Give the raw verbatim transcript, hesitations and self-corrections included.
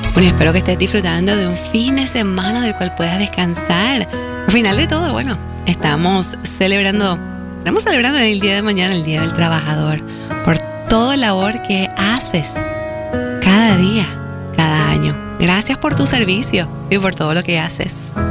Bueno, espero que estés disfrutando de un fin de semana del cual puedas descansar. Al final de todo, bueno, estamos celebrando, estamos celebrando el día de mañana, el Día del Trabajador, por toda la labor que haces cada día, cada año. Gracias por tu servicio y por todo lo que haces.